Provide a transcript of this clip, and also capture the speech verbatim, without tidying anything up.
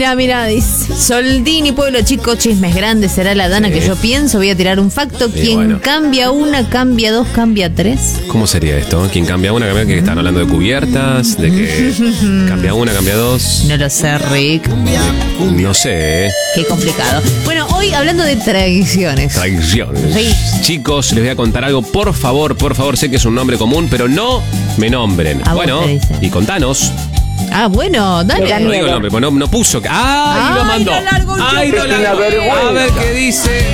Mira, mira, dice Soldini, pueblo chico, chismes grandes, será la Dana Sí. que yo pienso. Voy a tirar un facto. Sí, Quien bueno. cambia una, cambia dos, cambia tres. ¿Cómo sería esto? ¿Quién cambia una? Cambia que están hablando de cubiertas, de que cambia una, cambia dos. No lo sé, Rick. No sé, ¿eh? Qué complicado. Bueno, hoy hablando de tradiciones. Traiciones. Sí. Chicos, les voy a contar algo. Por favor, por favor, sé que es un nombre común, pero no me nombren. ¿A vos Bueno, te dicen? y contanos. Ah, bueno, dale. No digo el nombre, pues no, no puso. ¡Ay, lo Ay, mandó! lo largo, ¡Ay, yo- lo largo! A ver qué dice.